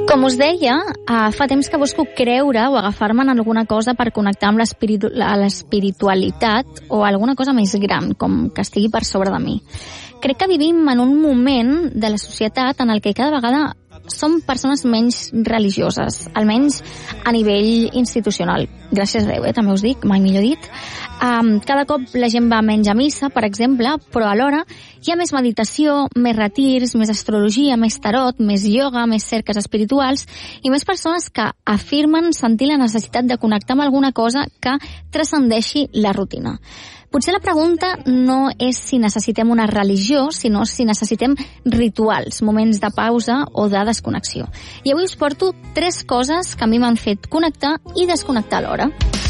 Com us deia, fa temps que busco creure o agafar-me en alguna cosa per connectar amb l'espiritualitat o alguna cosa més gran, com que estigui per sobre de mi. Crec que vivim en un moment de la societat en el que cada vegada som persones menys religioses, almenys a nivell institucional. Gràcies a Déu, també us dic, mai millor dit. Cada cop la gent va menys a missa, per exemple, però alhora hi ha més meditació, més retirs, més astrologia, més tarot, més ioga, més cerques espirituals i més persones que afirmen sentir la necessitat de connectar amb alguna cosa que transcendeixi la rutina. Potser la pregunta no és si necessitem una religió, sinó si necessitem rituals, moments de pausa o de desconnexió. I avui us porto 3 coses que a mi m'han fet connectar i desconnectar alhora.